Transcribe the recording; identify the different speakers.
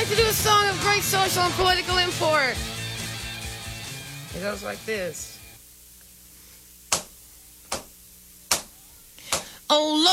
Speaker 1: like to do a song of great social and political import. It goes like this. Oh,